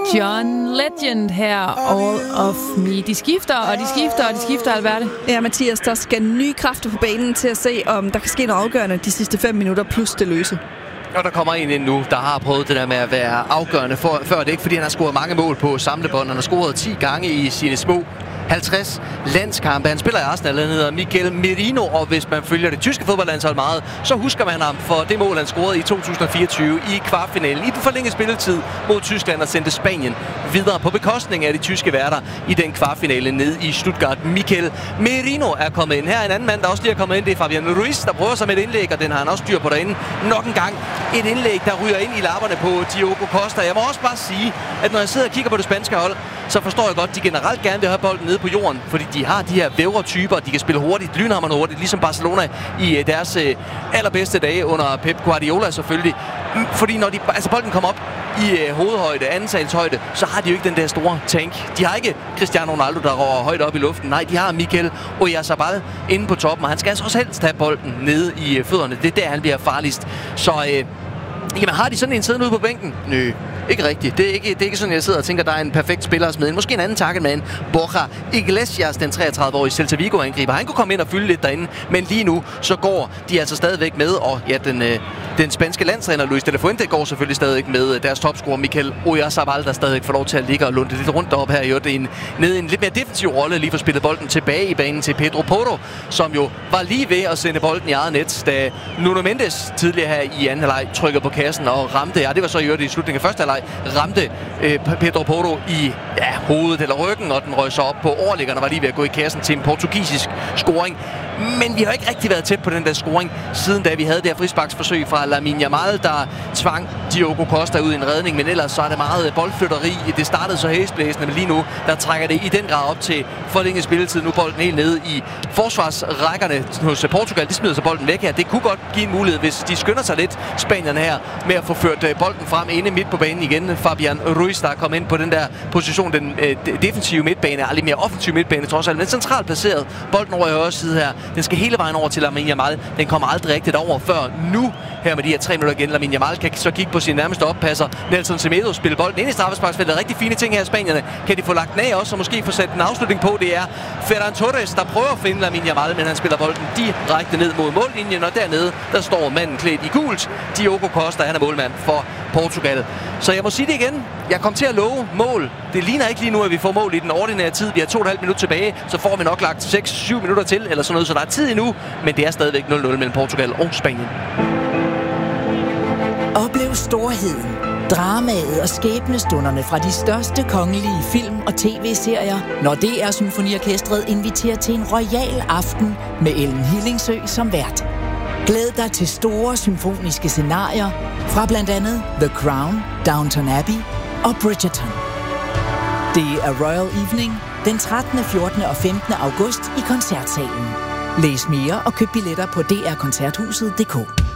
John Legend her, All of Me. De skifter, Alberte. Ja, Mathias, der skal nye kræfter på banen til at se, om der kan ske noget afgørende de sidste 5 minutter plus det løse. Og der kommer en ind nu, der har prøvet det der med at være afgørende før det. Ikke fordi han har scoret mange mål på samlebånd. Han har scoret 10 gange i sine små 50 landskampe. Han spiller i Arsenal, han hedder Mikel Merino, og hvis man følger det tyske fodboldlandshold meget, så husker man ham for det mål, han scorede i 2024 i kvartfinalen i den forlængede spilletid mod Tyskland og sendte Spanien videre på bekostning af de tyske værter i den kvartfinale nede i Stuttgart. Mikel Merino er kommet ind. Her er en anden mand, der også lige er kommet ind. Det er Fabian Ruiz, der prøver sig med et indlæg, og den har han også styr på derinde. Nok en gang et indlæg, der ryger ind i lapperne på Diogo Costa. Jeg må også bare sige, at når jeg sidder og kigger på det spanske hold, så forstår jeg godt, at de generelt gerne vil have bolden nede på jorden, fordi de har de her vævre-typer, de kan spille hurtigt, lynhamrende hurtigt, ligesom Barcelona i deres allerbedste dage under Pep Guardiola selvfølgelig. Fordi når bolden kommer op i hovedhøjde, andensalshøjde, så har de jo ikke den der store tank. De har ikke Cristiano Ronaldo, der rører højt op i luften. Nej, de har Mikel Oyarzabal inde på toppen, og han skal altså også helst have bolden nede i fødderne. Det er der, han bliver farligst. Så jamen, har de sådan en siddende ude på bænken? Nø. Ikke rigtigt. Det er ikke sådan, jeg sidder og tænker, at der er en perfekt spiller at smide ind. Måske en anden targetman. Borja Iglesias, den 33-årige Celta Vigo-angriber. Han kunne komme ind og fylde lidt derinde, men lige nu, så går de altså stadigvæk med. Og ja, den spanske landstræner Luis de la Fuente går selvfølgelig stadigvæk med. Deres topscorer Mikel Oyarzabal, der stadigvæk får lov til at ligge og lunde lidt rundt deroppe her. Jo, det er nede i en lidt mere defensiv rolle, lige for spillet bolden tilbage i banen til Pedro Porro, som jo var lige ved at sende bolden i eget net, da Nuno Mendes tidligere her i anden halvleg trykkede på kassen og ramte. Ja, det var så i slutningen af første halvleg. Ramte Pedro Porro i hovedet eller ryggen, og den røg så op på overliggerne, var lige ved at gå i kassen til en portugisisk scoring. Men vi har ikke rigtig været tæt på den der scoring, siden da vi havde det her frisparksforsøg fra Lamine Yamal, der tvang Diogo Costa ud i en redning, men ellers så er det meget boldflytteri. Det startede så hæsblæsende, men lige nu, der trækker det i den grad op til forlænget spilletid. Nu bolden helt nede i forsvarsrækkerne hos Portugal. De smider så bolden væk her. Det kunne godt give en mulighed, hvis de skynder sig lidt, spanierne her, med at få ført bolden frem inde midt på banen igen. Fabian Ruiz, der er kommet ind på den der position, den defensive midtbane, er lidt mere offensiv midtbane trods alt, men centralt placeret. Bolden over i højre side her, den skal hele vejen over til Lamine Yamal. Den kommer aldrig rigtigt over før nu. Her med de her 3 minutter igen. Lamine Yamal kan så kigge på sin nærmeste oppasser. Nelson Semedo spiller bolden ind i straffesparksfeltet. Rigtig fine ting her i Spanierne. Kan de få lagt den af også, og måske få sat en afslutning på? Det er Ferran Torres, der prøver at finde Lamine Yamal, men han spiller bolden direkte ned mod mållinjen, og dernede, der står manden klædt i gult. Diogo Costa, han er målmand for Portugal. Så jeg må sige det igen. Jeg kom til at love mål. Det ligner ikke lige nu, at vi får mål i den ordinære tid. Vi har 2,5 minutter tilbage, så får vi nok lagt 6-7 minutter til, eller sådan noget, så der er tid endnu. Men det er stadigvæk 0-0 mellem Portugal og Spanien. Oplev storheden, dramaet og skæbnestunderne fra de største kongelige film- og tv-serier, når DR Symfoniorkestret inviterer til en royal aften med Ellen Hillingsø som vært. Glæd dig til store symfoniske scenarier fra blandt andet The Crown, Downton Abbey og Bridgerton. Det er Royal Evening den 13., 14. og 15. august i Koncertsalen. Læs mere og køb billetter på drkoncerthuset.dk.